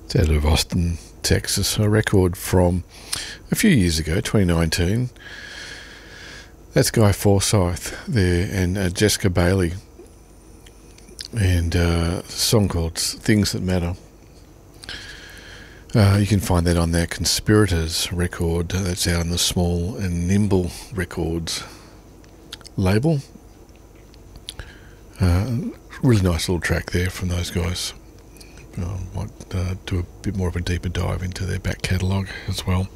It's out of Austin, Texas, a record from a few years ago, 2019. That's Guy Forsyth there and Jessica Bailey, and a song called Things That Matter. You can find that on their Conspirators record that's out on the Small and Nimble Records label. Really nice little track there from those guys. Might do a bit more of a deeper dive into their back catalogue as well.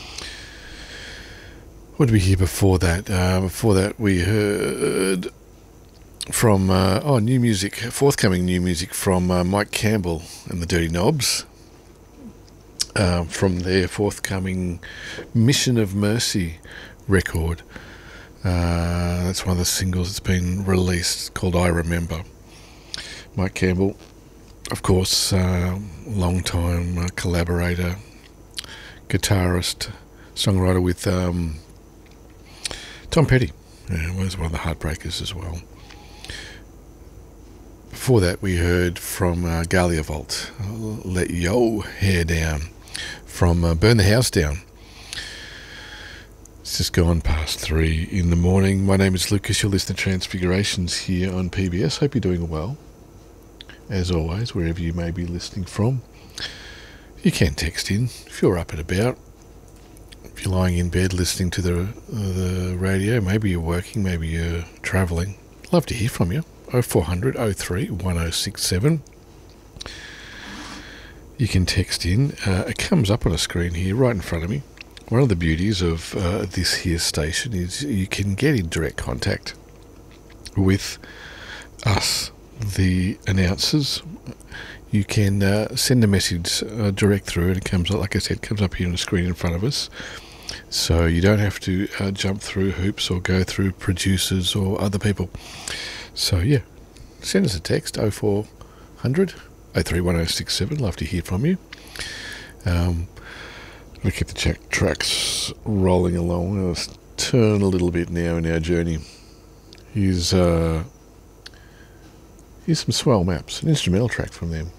What did we hear before that? Before that we heard from new music, forthcoming new music from Mike Campbell and the Dirty Knobs, from their forthcoming Mission of Mercy record. That's one of the singles that's been released, called I Remember. Mike Campbell, of course, long-time collaborator, guitarist, songwriter with Tom Petty. Was one of the Heartbreakers as well. Before that we heard from Galia Volt, Let Yo Hair Down, from Burn the House Down. It's just gone past 3 in the morning. My name is Lucas. You're listening to Transfigurations here on PBS. Hope you're doing well. As always, wherever you may be listening from, you can text in if you're up and about. If you're lying in bed listening to the radio, maybe you're working, maybe you're travelling. Love to hear from you. 0400 03 1067. You can text in. It comes up on a screen here right in front of me. One of the beauties of this here station is you can get in direct contact with us, the announcers. You can send a message direct through, and it comes up, like I said, comes up here on the screen in front of us. So you don't have to jump through hoops or go through producers or other people. So yeah, send us a text, 0400 03 1067. Love to hear from you. We'll keep the tracks rolling along. Let's turn a little bit now in our journey. Here's some Swell Maps, an instrumental track from them.